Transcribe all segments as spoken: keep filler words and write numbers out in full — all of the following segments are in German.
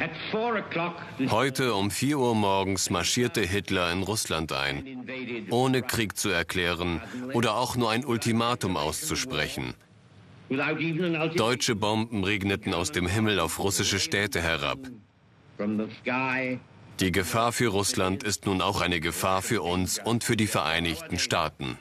Heute um vier Uhr morgens marschierte Hitler in Russland ein, ohne Krieg zu erklären oder auch nur ein Ultimatum auszusprechen. Deutsche Bomben regneten aus dem Himmel auf russische Städte herab. Die Gefahr für Russland ist nun auch eine Gefahr für uns und für die Vereinigten Staaten.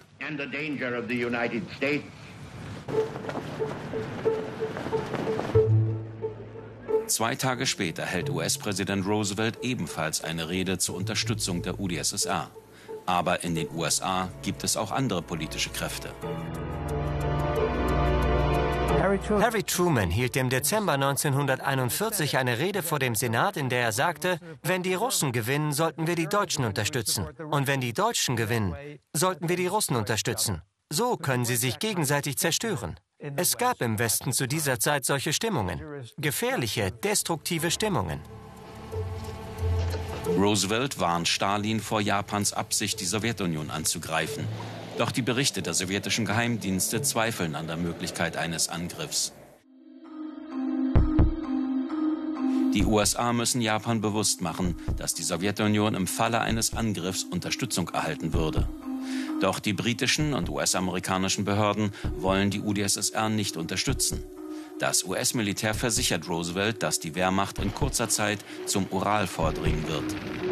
Zwei Tage später hält U S-Präsident Roosevelt ebenfalls eine Rede zur Unterstützung der U d S S R. Aber in den U S A gibt es auch andere politische Kräfte. Harry Truman hielt im Dezember neunzehnhunderteinundvierzig eine Rede vor dem Senat, in der er sagte, wenn die Russen gewinnen, sollten wir die Deutschen unterstützen. Und wenn die Deutschen gewinnen, sollten wir die Russen unterstützen. So können sie sich gegenseitig zerstören. Es gab im Westen zu dieser Zeit solche Stimmungen. Gefährliche, destruktive Stimmungen. Roosevelt warnt Stalin vor Japans Absicht, die Sowjetunion anzugreifen. Doch die Berichte der sowjetischen Geheimdienste zweifeln an der Möglichkeit eines Angriffs. Die U S A müssen Japan bewusst machen, dass die Sowjetunion im Falle eines Angriffs Unterstützung erhalten würde. Doch die britischen und U S-amerikanischen Behörden wollen die U d S S R nicht unterstützen. Das U S-Militär versichert Roosevelt, dass die Wehrmacht in kurzer Zeit zum Ural vordringen wird.